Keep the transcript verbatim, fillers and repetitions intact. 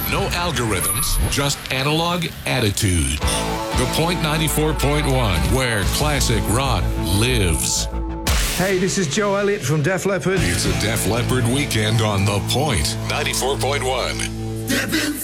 No algorithms, just analog attitude. The Point ninety-four point one, where classic rock lives. Hey, this is Joe Elliott from Def Leppard. It's a Def Leppard weekend on The Point ninety-four point one.